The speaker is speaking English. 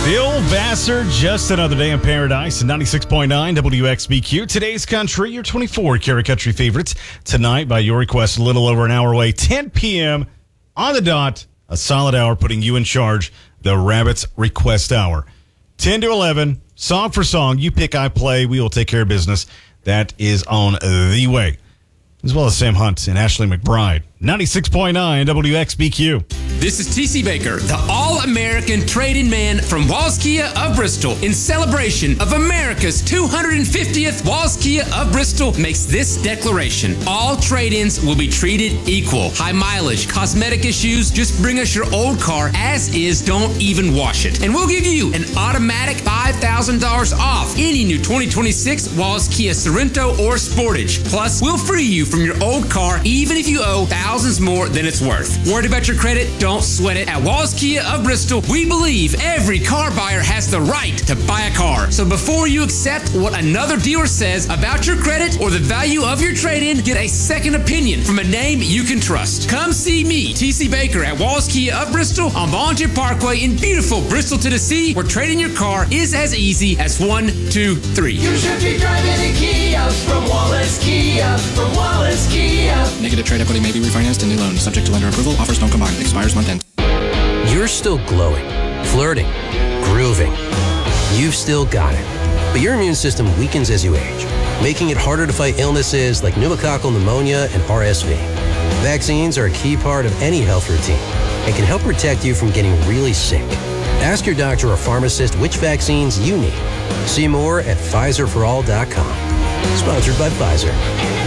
Bill Vassar, Just Another Day in Paradise, 96.9 WXBQ. Today's country, your 24-karat country favorites. Tonight, by your request, a little over an hour away, 10 p.m. on the dot, a solid hour putting you in charge, the Rabbits Request Hour. 10 to 11, song for song, you pick, I play, we will take care of business. That is on the way. As well as Sam Hunt and Ashley McBride. 96.9 WXBQ. This is T.C. Baker, the All-American Trade-In Man from Walls Kia of Bristol. In celebration of America's 250th, Walls Kia of Bristol makes this declaration. All trade-ins will be treated equal. High mileage, cosmetic issues, just bring us your old car as is, don't even wash it. And we'll give you an automatic $5,000 off any new 2026 Walls Kia Sorento or Sportage. Plus, we'll free you from your old car even if you owe thousands more than it's worth. Worried about your credit? Don't sweat it. At Walls Kia of Bristol, we believe every car buyer has the right to buy a car. So before you accept what another dealer says about your credit or the value of your trade-in, get a second opinion from a name you can trust. Come see me, T.C. Baker, at Walls Kia of Bristol on Volunteer Parkway in beautiful Bristol, Tennessee, where trading your car is as easy as 1, 2, 3. You should be driving a Kia from Wallace Kia, from Wallace Kia. Negative trade equity may be refinanced in new loans, subject to lender approval. Offers don't combine. Expires month end. You're still glowing, flirting, grooving. You've still got it. But your immune system weakens as you age, making it harder to fight illnesses like pneumococcal pneumonia and RSV. Vaccines are a key part of any health routine and can help protect you from getting really sick. Ask your doctor or pharmacist which vaccines you need. See more at PfizerForAll.com. Sponsored by Pfizer.